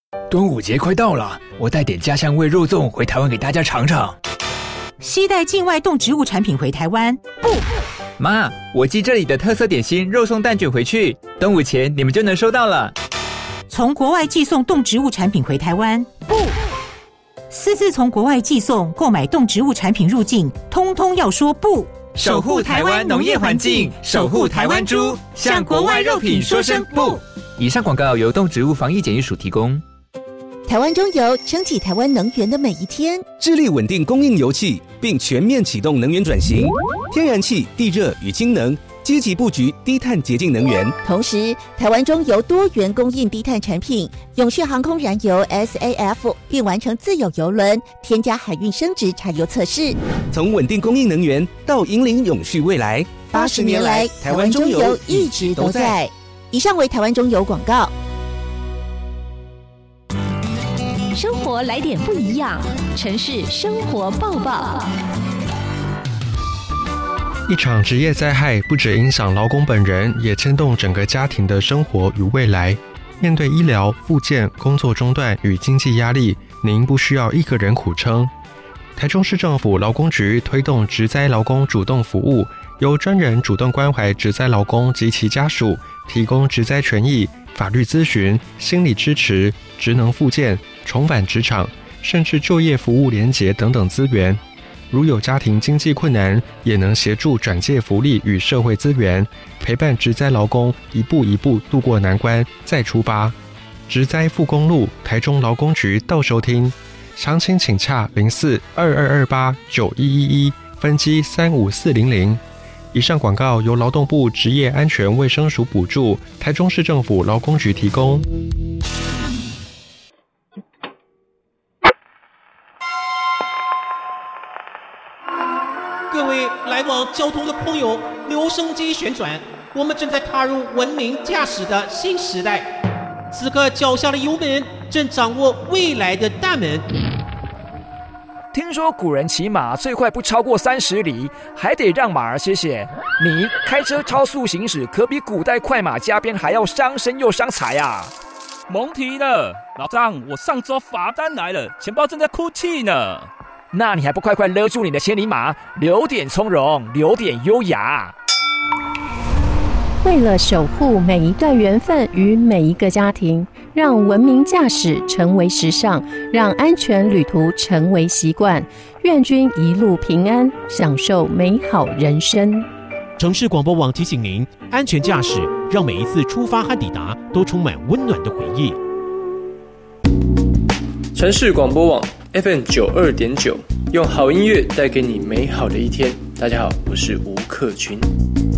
端午节快到了，我带点家乡味肉粽回台湾给大家尝尝。 携带境外动植物产品回台湾，不。 妈，我寄这里的特色点心肉松蛋卷回去，端午前你们就能收到了。 从国外寄送动植物产品回台湾，不。私自从国外寄送、购买动植物产品入境，通通要说不。 守护台湾农业环境，守护台湾猪，向国外肉品说声不。以上广告由动植物防疫检疫署提供。 台湾中油撑起台湾能源的每一天， 致力稳定供应油气，并全面启动能源转型，天然气、地热与氢能，积极布局低碳洁净能源。 同时，台湾中油多元供应低碳产品，永续航空燃油 SAF 并完成自有邮轮添加海运升值柴油测试。 从稳定供应能源到引领永续未来 ，80年来，台湾中油一直都在。以上为台湾中油广告。 生活来点不一样，城市生活报报。 一场职业灾害不只影响劳工本人，也牵动整个家庭的生活与未来。面对医疗、复健、工作中断与经济压力，您不需要一个人苦撑。台中市政府劳工局推动职灾劳工主动服务，由专人主动关怀职灾劳工及其家属，提供职灾权益、法律咨询、心理支持、职能复健、重返职场，甚至就业服务连结等等资源。如有家庭经济困难，也能协助转介福利与社会资源，陪伴职灾劳工一步一步度过难关，再出发。职灾复工路，台中劳工局到收听，详情请洽04-2228-9111分机35400。以上广告由劳动部职业安全卫生署补助，台中市政府劳工局提供。 各位来往交通的朋友，留声机旋转，我们正在踏入文明驾驶的新时代。此刻脚下的油门正掌握未来的大门。 听说古人骑马最快不超过30里，还得让马儿歇歇。你开车超速行驶，可比古代快马加鞭还要伤身又伤财啊！ 甭提了，老张，我上周罚单来了，钱包正在哭泣呢。 那你还不快快勒住你的千里马，留点从容，留点优雅。 为了守护每一段缘分与每一个家庭，让文明驾驶成为时尚，让安全旅途成为习惯。愿君一路平安，享受美好人生。 城市广播网提醒您，安全驾驶，让每一次出发和抵达都充满温暖的回忆。 城市广播网 FM92.9，用好音乐带给你美好的一天。大家好，我是吴克群。